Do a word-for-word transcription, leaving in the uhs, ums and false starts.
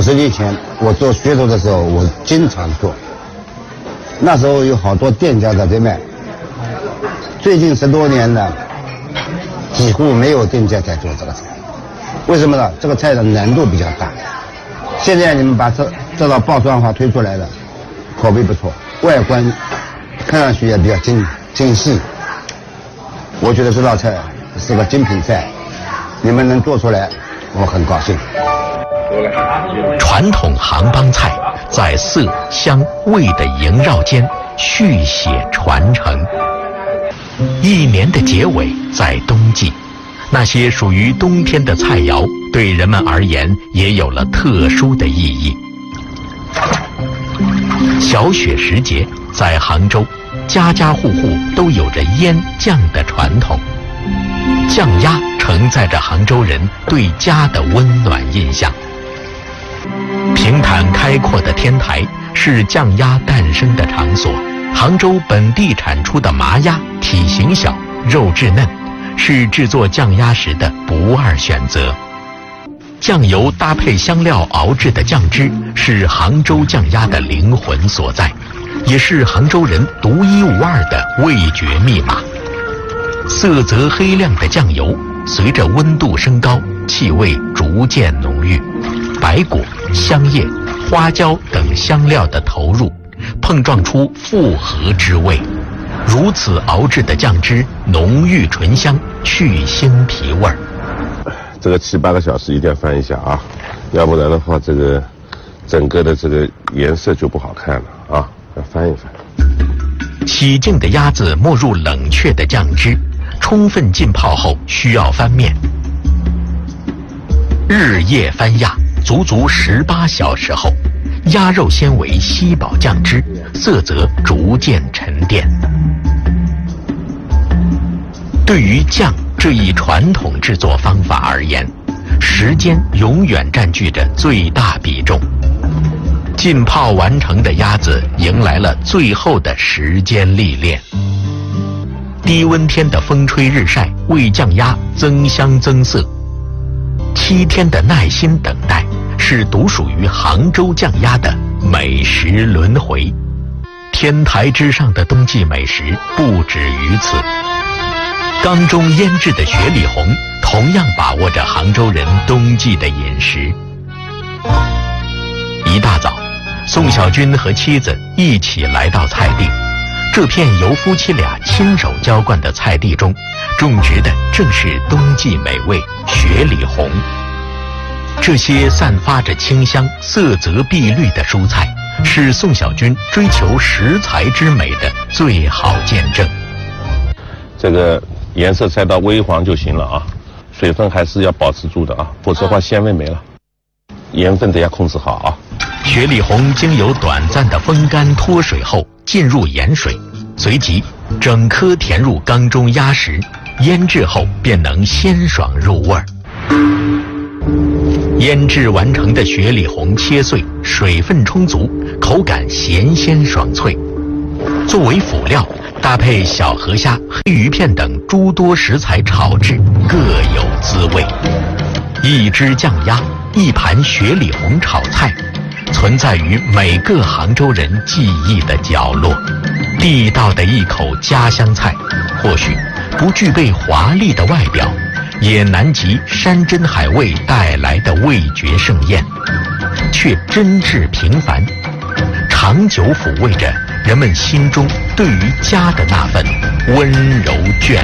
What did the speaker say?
十年前我做噱头的时候，我经常做。那时候有好多店家在这卖。最近十多年呢，几乎没有店家在做这个菜。为什么呢？这个菜的难度比较大。现在你们把这这道爆酸花推出来了，口碑不错，外观看上去也比较精精细。我觉得这道菜是个精品菜，你们能做出来，我很高兴。 传统杭帮菜在色香味的萦绕间续写传承。一年的结尾在冬季，那些属于冬天的菜肴对人们而言也有了特殊的意义。小雪时节，在杭州，家家户户都有着腌酱的传统。酱鸭承载着杭州人对家的温暖印象。平坦开阔的天台是酱鸭诞生的场所。杭州本地产出的麻鸭体型小，肉质嫩，是制作酱鸭时的不二选择。酱油搭配香料熬制的酱汁是杭州酱鸭的灵魂所在，也是杭州人独一无二的味觉密码。色泽黑亮的酱油随着温度升高，气味逐渐浓郁，白果、香叶、花椒等香料的投入，碰撞出复合之味。如此熬制的酱汁浓郁醇香，去腥提味儿。 这个七八个小时一定要翻一下啊，要不然的话，这个整个的这个颜色就不好看了啊，要翻一翻。 洗净的鸭子没入冷却的酱汁，充分浸泡后需要翻面。日夜翻鸭，足足十八小时后，鸭肉纤维吸饱酱汁，色泽逐渐沉淀。对于酱这一传统制作方法而言，时间永远占据着最大比重。浸泡完成的鸭子迎来了最后的时间历练。低温天的风吹日晒为酱鸭增香增色，七天的耐心等待是独属于杭州酱鸭的美食轮回。天台之上的冬季美食不止于此，缸中腌制的雪里红同样把握着杭州人冬季的饮食。一大早，宋小军和妻子一起来到菜地。这片由夫妻俩亲手浇灌的菜地中，种植的正是冬季美味雪里红。这些散发着清香、色泽碧绿的蔬菜，是宋小军追求食材之美的最好见证。 这个颜色晒到微黄就行了啊，水分还是要保持住的啊，否则的话鲜味没了。盐分得要控制好啊。 雪里红经由短暂的风干脱水后进入盐水，随即整颗填入缸中压实，腌制后便能鲜爽入味儿。腌制完成的雪里红切碎，水分充足，口感咸鲜爽脆。作为辅料，搭配小河虾、黑鱼片等诸多食材炒制，各有滋味。一只酱鸭，一盘雪里红炒菜，存在于每个杭州人记忆的角落。地道的一口家乡菜，或许不具备华丽的外表，也难及山珍海味带来的味觉盛宴，却真挚平凡，长久抚慰着人们心中对于家的那份温柔眷